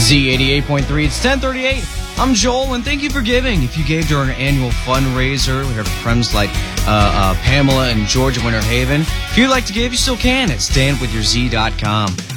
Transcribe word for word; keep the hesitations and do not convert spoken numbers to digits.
Z eighty-eight point three, it's ten thirty-eight. I'm Joel, and thank you for giving. If you gave during our annual fundraiser, we heard from friends like uh, uh, Pamela and George of Winter Haven. If you'd like to give, you still can at stand with your z dot com.